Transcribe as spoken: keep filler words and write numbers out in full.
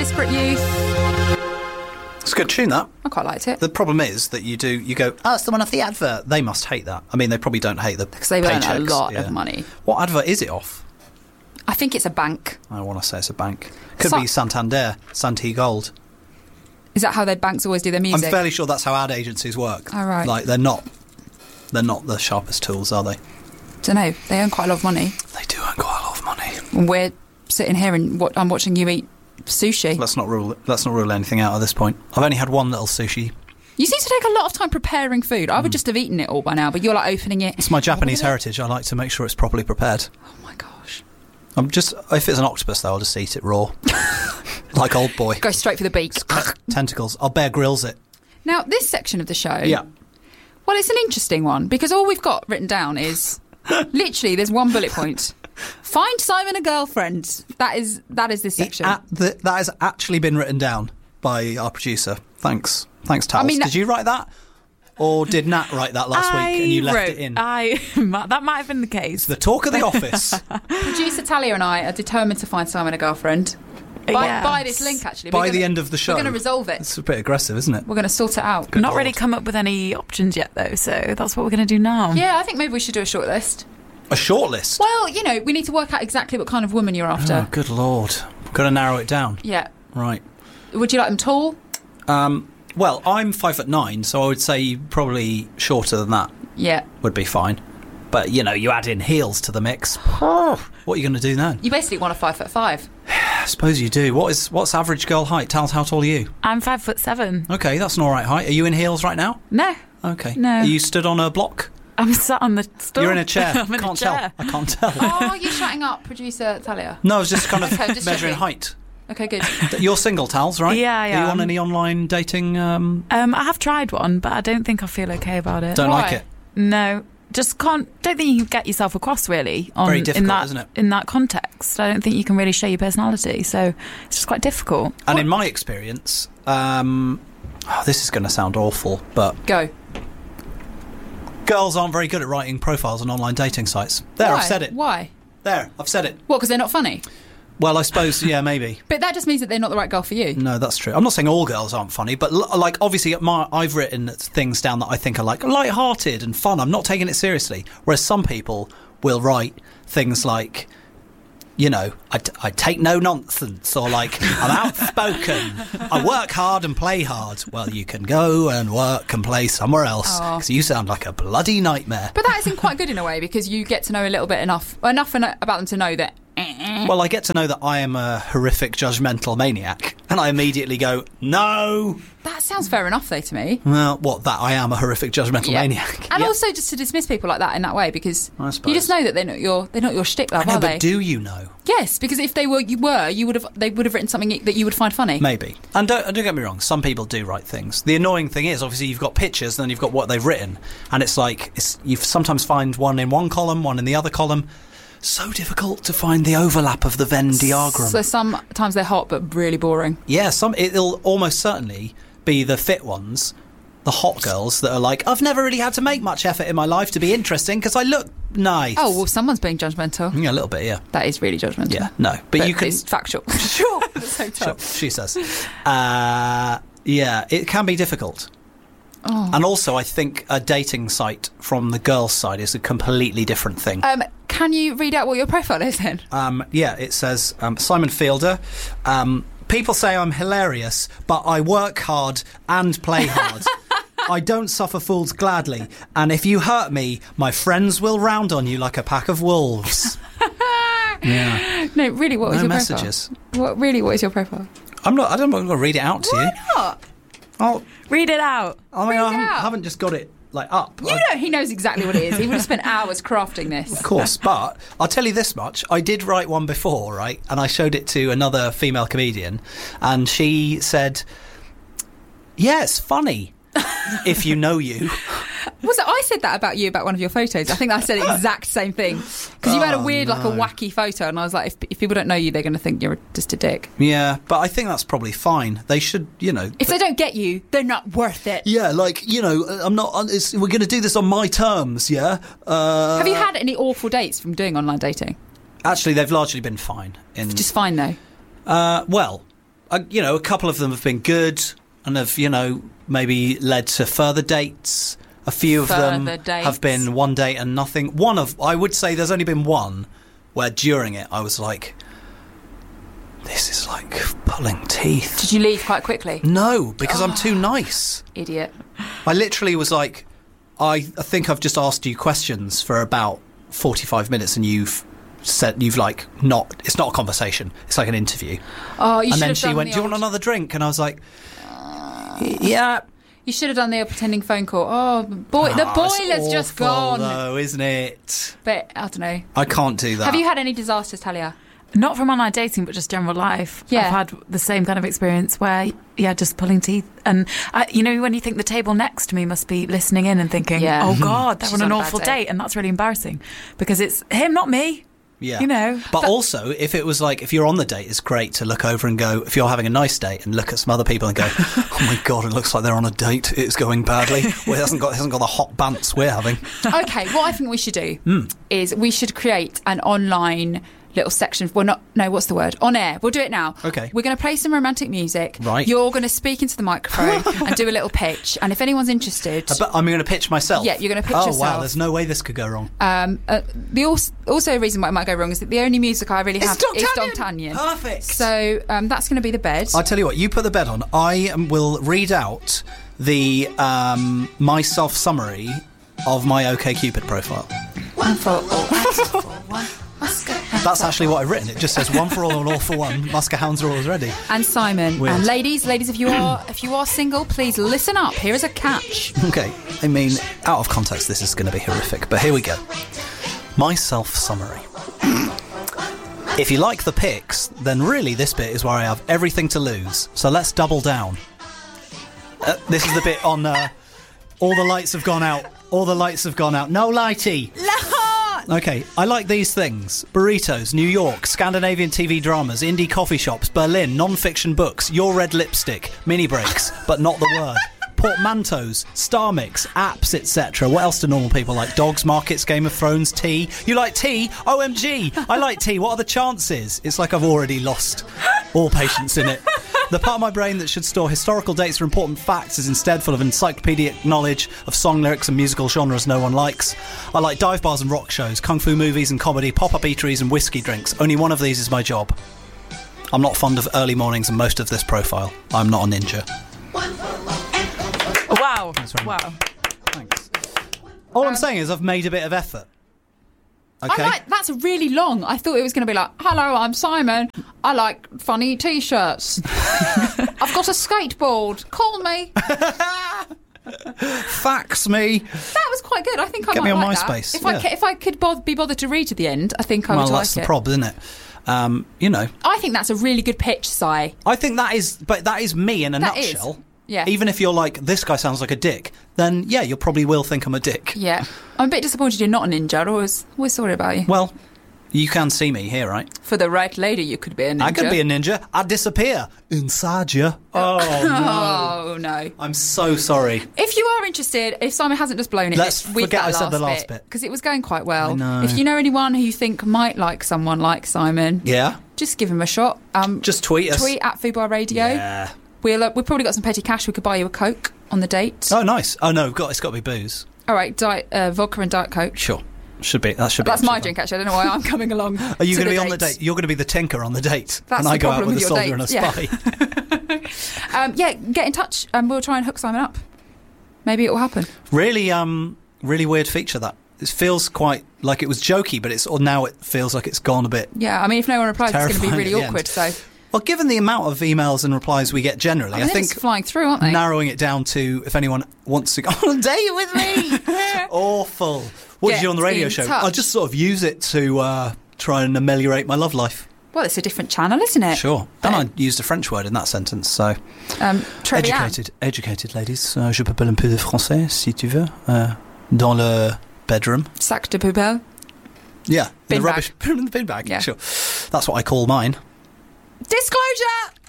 Disparate Youth. It's a good tune, that. I quite liked it. The problem is that you do, you go, oh, it's the one off the advert. They must hate that. I mean, they probably don't hate the Because they've earned a paychecks. lot Yeah. of money. What advert is it off? I think it's a bank. I want to say it's a bank. Could So- be Santander, Santi Gold. Is that how their banks always do their music? I'm fairly sure that's how ad agencies work. Oh, right. Like, they're not, they're not the sharpest tools, are they? Don't know. They earn quite a lot of money. They do earn quite a lot of money. And we're sitting here and what, I'm watching you eat sushi. Let's not rule. Let's not rule anything out at this point. I've only had one little sushi. You seem to take a lot of time preparing food. I would just have eaten it all by now, but you're like opening it. It's my Japanese heritage. I like to make sure it's properly prepared. Oh my gosh. I'm just. If it's an octopus, though, I'll just eat it raw, like old boy. Go straight for the beak. Tentacles. I'll Bear Grylls it. Now, this section of the show. Yeah. Well, it's an interesting one because all we've got written down is literally there's one bullet point. Find Simon a girlfriend. That is that is this section. At the, that has actually been written down by our producer. Thanks. Thanks, Tals. I mean, did you write that? Or did Nat write that last I week and you left wrote, it in? I that might have been the case. The talk of the office. Producer Talia and I are determined to find Simon a girlfriend. By, Yes. by this link, actually. By We're the gonna- end of the show. We're going to resolve it. It's a bit aggressive, isn't it? We're going to sort it out. Good Not Lord. really come up with any options yet, though. So that's what we're going to do now. Yeah, I think maybe we should do a short list. A short list. Well, you know, we need to work out exactly what kind of woman you're after. Oh, good Lord. Got to narrow it down. Yeah. Right. Would you like them tall? Um, well, I'm five foot nine, so I would say probably shorter than that Yeah. would be fine. But, you know, you add in heels to the mix. What are you going to do then? You basically want a five foot five. I suppose you do. What is what's average girl height? Tals, how tall are you? I'm five foot seven. Okay, that's an all right height. Are you in heels right now? No, Okay. No. Are you stood on a block? I'm sat on the stool. You're in a chair. I'm in can't a chair. tell. I can't tell. Oh, you're shutting up, producer Talia. No, I was just kind of Okay, just measuring checking. height. Okay, good. You're single, Tals, right? Yeah, I Are you on am. any online dating? Um, Um, I have tried one, but I don't think I feel okay about it. don't Why? like it. No, just can't. Don't think you can get yourself across really. On, Very difficult, in that, isn't it? In that context, I don't think you can really show your personality. So it's just quite difficult. And in my experience, um, oh, this is going to sound awful, but Go. girls aren't very good at writing profiles on online dating sites. There, Why? I've said it. Why? There, I've said it. What, because they're not funny? Well, I suppose, yeah, maybe. But that just means that they're not the right girl for you. No, that's true. I'm not saying all girls aren't funny, but l- like obviously, my, I've written things down that I think are like light-hearted and fun. I'm not taking it seriously. Whereas some people will write things like, you know, I, t- I take no nonsense, or like I'm outspoken. I work hard and play hard. Well, you can go and work and play somewhere else Oh. because you sound like a bloody nightmare. But that isn't quite good in a way because you get to know a little bit enough, enough eno- about them to know that. eh, Well, I get to know that I am a horrific judgmental maniac, and I immediately go, no. That sounds fair enough, though, to me. Well, what, that I am a horrific judgmental Yeah. maniac? And Yeah. also just to dismiss people like that in that way because I you suppose. just know that they're not your they're not your shtick, love, I know, are they? but do you know? Yes, because if they were, you were, you would have. They would have written something that you would find funny. Maybe. And don't, don't get me wrong, some people do write things. The annoying thing is, obviously, you've got pictures, and then you've got what they've written, and it's like it's, you sometimes find one in one column, one in the other column. So difficult to find the overlap of the Venn diagram. So sometimes they're hot but really boring. Yeah, some it'll almost certainly be the fit ones, the hot girls that are like, I've never really had to make much effort in my life to be interesting because I look nice. Oh, well, someone's being judgmental. Yeah, a little bit, yeah. That is really judgmental. Yeah, no. But, But you can... it's factual. Sure. That's so Sure, tough. she says. Uh, yeah, it can be difficult. Oh. And also, I think a dating site from the girls' side is a completely different thing. Um, can you read out what your profile is then? Um, yeah, it says, um, Simon Fielder, um, people say I'm hilarious, but I work hard and play hard. I don't suffer fools gladly, and if you hurt me, my friends will round on you like a pack of wolves. Yeah. No, really, what was No your messages. profile? What really? What is your profile? I'm not, I don't want to read it out to Why you. not? I'll, Read it out. I mean, Read I it haven't, out. haven't just got it, like, up. You I- know, he knows exactly what it is. He would have spent hours crafting this. Of course, but I'll tell you this much. I did write one before, right? And I showed it to another female comedian, and she said, yeah, it's funny if you know you. Was it? I said that about you about one of your photos. I think I said the exact same thing because you had a Oh, weird, like a no. wacky photo, and I was like, if, if people don't know you, they're going to think you're just a dick. Yeah, but I think that's probably fine. They should, you know. If they don't get you, they're not worth it. Yeah, like, you know, I'm not. It's, we're going to do this on my terms, yeah? Uh, Have you had any awful dates from doing online dating? Actually, they've largely been fine. In, Just fine though. uh, well, uh, you know, a couple of them have been good and have, you know, maybe led to further dates. A few of them Further dates. have been one date and nothing. One of, I would say there's only been one where during it I was like, this is like pulling teeth. Did you leave quite quickly? No, because I'm too nice. Idiot. I literally was like, I, I think I've just asked you questions for about forty-five minutes and you've said, you've like not, it's not a conversation, it's like an interview. Oh, you and should then have she done went, the do you old- want another drink? And I was like, yeah. You should have done the old pretending phone call. Oh, boy, the Oh, it's boiler's just awful, gone. though, isn't it? But I don't know. I can't do that. Have you had any disasters, Talia? Not from online dating, but just general life. Yeah. I've had the same kind of experience where, yeah, just pulling teeth. And, I, you know, when you think the table next to me must be listening in and thinking, Yeah. oh, God, they're She's on an on a bad awful day. date. And that's really embarrassing because it's him, not me. Yeah. You know. But also, if it was like, if you're on the date, it's great to look over and go, if you're having a nice date and look at some other people and go, oh my God, it looks like they're on a date. It's going badly. Well, it hasn't got, it hasn't got the hot bants we're having. Okay, what I think we should do Hmm. is we should create an online little section. Well, not no. What's the word? On air. We'll do it now. Okay. We're going to play some romantic music. Right. You're going to speak into the microphone and do a little pitch. And if anyone's interested, But I'm going to pitch myself. Yeah, you're gonna pitch oh, yourself. wow, there's no way this could go wrong. um, uh, the also, also a reason why it might go wrong is that the only music I really have is D'Artagnan. Perfect. So um, that's going to be the bed. I'll tell you what, you put the bed on. I um, will read out the um, my self summary of my OkCupid profile. One for all, one for one. Oscar. That's actually what I've written. It just says one for all and all for one. Musker hounds are always ready. And Simon. Weird. And ladies, ladies, if you are if you are single, please listen up. Here is a catch. Okay, I mean, out of context, this is going to be horrific, but here we go. My self summary. If you like the pics, then really this bit is where I have everything to lose. So let's double down. Uh, this is the bit on uh, all the lights have gone out. All the lights have gone out. No lighty. Okay, I like these things. Burritos, New York, Scandinavian T V dramas, indie coffee shops, Berlin, non-fiction books, your red lipstick, mini breaks, but not the word. Portmanteaus, Star Mix, apps, et cetera. What else do normal people like? Dogs, markets, Game of Thrones, tea. You like tea? O M G! I like tea. What are the chances? It's like I've already lost all patience in it. The part of my brain that should store historical dates or important facts is instead full of encyclopedic knowledge of song lyrics and musical genres no one likes. I like dive bars and rock shows, kung fu movies and comedy, pop-up eateries and whiskey drinks. Only one of these is my job. I'm not fond of early mornings and most of this profile. I'm not a ninja. Wow. right. Wow. Thanks. All I'm saying is I've made a bit of effort. Okay. I like that's really long. I thought it was going to be like, "Hello, I'm Simon. I like funny t-shirts. I've got a skateboard. Call me." Fax me. That was quite good. I think I Get might me on like MySpace, that. If I yeah. ca- if I could bod- be bothered to read to the end, I think I Well, would that's like the it. problem, isn't it? Um, you know, I think that's a really good pitch, Si. I think that is, but that is me in a That is. nutshell. Yeah. Even if you're like, this guy sounds like a dick, then yeah, you probably will think I'm a dick. Yeah, I'm a bit disappointed you're not a ninja. I always always sorry about you. Well, you can see me here, right? For the right lady, you could be a ninja. I could be a ninja. I'd disappear inside you. Oh no! Oh no! I'm so sorry. If you are interested, if Simon hasn't just blown it, Let's with forget that I said the last last bit. because it was going quite well. I know. If you know anyone who you think might like someone like Simon, Yeah. just give him a shot. Um, Just tweet us. tweet at Fubar Radio. Yeah. We'll uh, we've probably got some petty cash. We could buy you a Coke on the date. Oh, nice. Oh no, got it's got to be booze. All right, diet, uh, vodka and diet Coke. Sure. Should be. That should be. That's my absolutely drink, actually. I don't know why I'm coming along. fine. Are you going to be on the date? You're going to be the tinker on the date, That's and I the go out problem with a with your soldier and a dates, spy. Um, yeah, get in touch and we'll try and hook Simon up. Maybe it will happen. Really, um, really weird feature that. It feels quite like it was jokey, but it's or now it feels like it's gone a bit. Yeah, I mean, if no one replies, it's going to be Terrifying really at the awkward. end. So Well, given the amount of emails and replies we get generally, I, I, mean, think it's flying through, aren't they? narrowing it down to if anyone wants to go on a date with me. Awful. What did Get you do on the radio in show? touch. I just sort of use it to uh, try and ameliorate my love life. Well, it's a different channel, isn't it? Sure. And I used a French word in that sentence, so... Um, Trevian. Educated, educated ladies. Uh, je parle un peu de français, si tu veux. Uh, dans le bedroom. Sac de poubelle. Yeah. Bin in the bag. rubbish. In the bin bag, Yeah. sure. That's what I call mine. Disclosure!